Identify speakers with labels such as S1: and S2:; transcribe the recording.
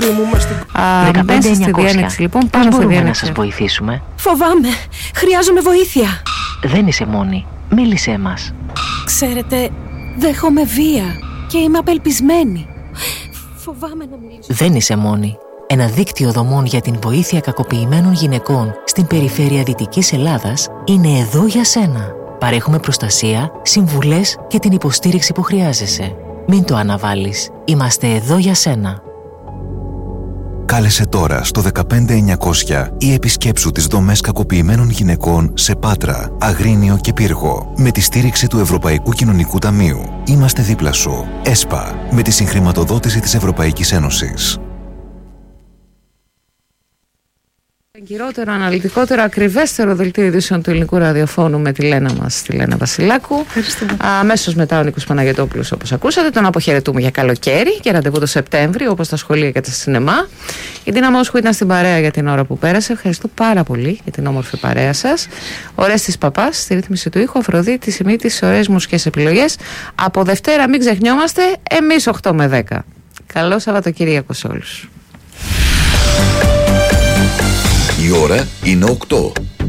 S1: Μέσα στη διένεξη λοιπόν.
S2: Πώς μπορούμε να σας βοηθήσουμε?
S3: Φοβάμαι, χρειάζομαι βοήθεια.
S2: Δεν είσαι μόνη, μίλησέ μας.
S3: Ξέρετε, δέχομαι βία και είμαι απελπισμένη. Φοβάμαι να μιλήσω.
S2: Δεν είσαι μόνη. Ένα δίκτυο δομών για την βοήθεια κακοποιημένων γυναικών στην περιφέρεια Δυτικής Ελλάδας είναι εδώ για σένα. Παρέχουμε προστασία, συμβουλές και την υποστήριξη που χρειάζεσαι. Μην το αναβάλεις. Είμαστε εδώ για σένα.
S4: Κάλεσε τώρα στο 15900 ή επισκέψου τις δομές κακοποιημένων γυναικών σε Πάτρα, Αγρίνιο και Πύργο με τη στήριξη του Ευρωπαϊκού Κοινωνικού Ταμείου. Είμαστε δίπλα σου. ΕΣΠΑ, με τη συγχρηματοδότηση της Ευρωπαϊκής Ένωσης.
S1: Εγκυρότερο, αναλυτικότερο, ακριβέστερο δελτίο ειδήσεων του ελληνικού ραδιοφώνου με τη Λένα μας, τη Λένα Βασιλάκου. Αμέσως μετά ο Νίκος Παναγιωτόπουλος, όπως ακούσατε. Τον αποχαιρετούμε για καλοκαίρι και ραντεβού το Σεπτέμβρη, όπως τα σχολεία και τα σινεμά. Η Τίνα Μόσχου ήταν στην παρέα για την ώρα που πέρασε. Ευχαριστώ πάρα πολύ για την όμορφη παρέα σας. Ορέστης Παπάς στη ρύθμιση του ήχου, Αφροδίτη Σιμίτης, ωραίες μουσικές επιλογές. Από Δευτέρα μην ξεχνιόμαστε, εμείς 8 με 10. Καλό Σαββατοκύριακο σε όλους.
S5: Η ώρα είναι 8.